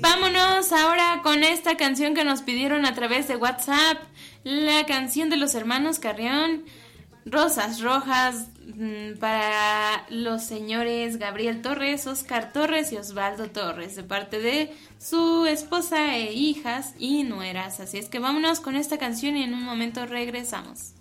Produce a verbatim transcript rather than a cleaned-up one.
Vámonos ahora con esta canción que nos pidieron a través de WhatsApp, la canción de los hermanos Carrión, Rosas Rojas, para los señores Gabriel Torres, Oscar Torres y Osvaldo Torres, de parte de su esposa e hijas y nueras. Así es que vámonos con esta canción y en un momento regresamos.